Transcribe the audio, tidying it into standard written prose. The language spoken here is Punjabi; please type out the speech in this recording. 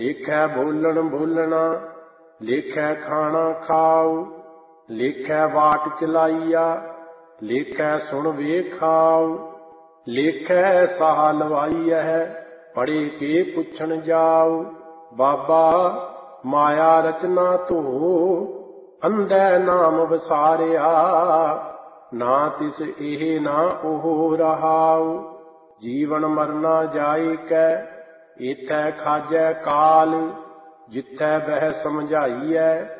ਲੇਖੈ ਬੋਲਣ ਬੋਲਣਾ, ਲੇਖੈ ਖਾਣਾ ਖਾਉ, ਲੇਖੈ ਵਾਟ ਚਲਾਈਆ, ਲੇਖੈ ਸੁਣ ਵੇਖਾਉ, ਲੇਖੈ ਸਾਹ ਲਵਾਈਐ, ਪੜ੍ਹੇ ਕੇ ਪੁੱਛਣ ਜਾਉ। ਬਾਬਾ ਮਾਇਆ ਰਚਨਾ ਧੋ, ਅੰਧੈ ਨਾਮ ਵਸਾਰਿਆ, ਨਾ ਤਿਸ ਇਹ ਨਾ ਉਹ ਰਹਾਉ। ਜੀਵਨ ਮਰਨਾ ਜਾਇ ਕੈ, ਏਥੈ ਖਾਜੈ ਕਾਲ, ਜਿਥੈ ਬਹਿ ਸਮਝਾਈਐ,